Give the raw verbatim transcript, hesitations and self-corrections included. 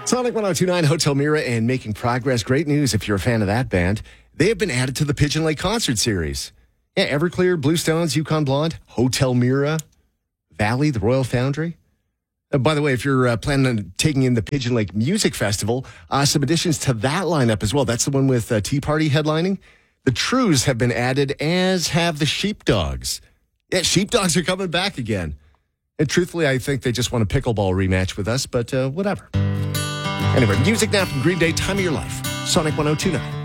Sonic one oh two point nine, Hotel Mira, and making progress. Great news if you're a fan of that band. They have been added to the Pigeon Lake Concert Series. Yeah, Everclear, Bluestones, Yukon Blonde, Hotel Mira, Valley, the Royal Foundry. Uh, by the way, if you're uh, planning on taking in the Pigeon Lake Music Festival, uh, some additions to that lineup as well. That's the one with uh, Tea Party headlining. The Trues have been added, as have the Sheepdogs. Yeah, Sheepdogs are coming back again. And truthfully, I think they just want a pickleball rematch with us, but uh, whatever. Anyway, music now from Green Day, Time of Your Life. Sonic one oh two point nine.